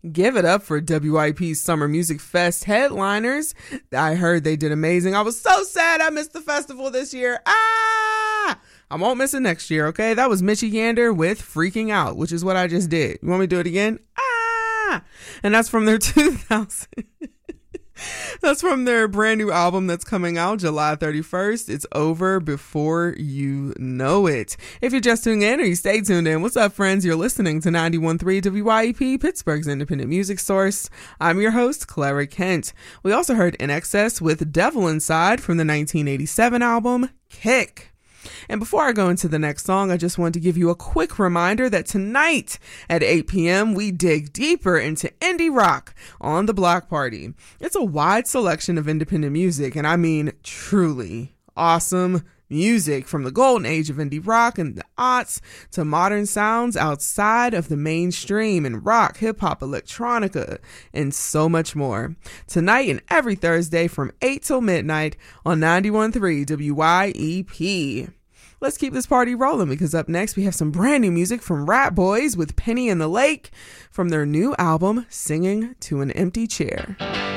Give it up for WIP's Summer Music Fest headliners. I heard they did amazing. I was so sad I missed the festival this year. I won't miss it next year, okay? That was Mitchie Gander with Freaking Out, which is what I just did. You want me to do it again? And that's from their 2000. That's from their brand new album that's coming out July 31st. It's Over Before You Know It. If you're just tuning in or you stay tuned in, what's up, friends? You're listening to 91.3 WYEP, Pittsburgh's independent music source. I'm your host, Clara Kent. We also heard INXS with Devil Inside from the 1987 album Kick. And before I go into the next song, I just want to give you a quick reminder that tonight at 8 p.m. we dig deeper into indie rock on the Block Party. It's a wide selection of independent music, and I mean truly awesome music from the golden age of indie rock and the aughts to modern sounds outside of the mainstream in rock, hip-hop, electronica, and so much more. Tonight and every Thursday from 8 till midnight on 91.3 WYEP. Let's keep this party rolling because up next we have some brand new music from Rat Boys with Penny in the Lake from their new album, Singing to an Empty Chair.